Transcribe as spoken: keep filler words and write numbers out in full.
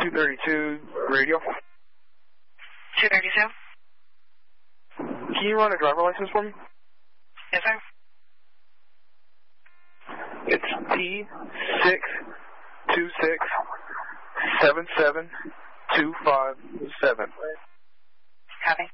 two thirty-two, radio. two thirty-two? Can you run a driver license for me? Yes, sir. It's T six two six seven seven two five seven. Copy.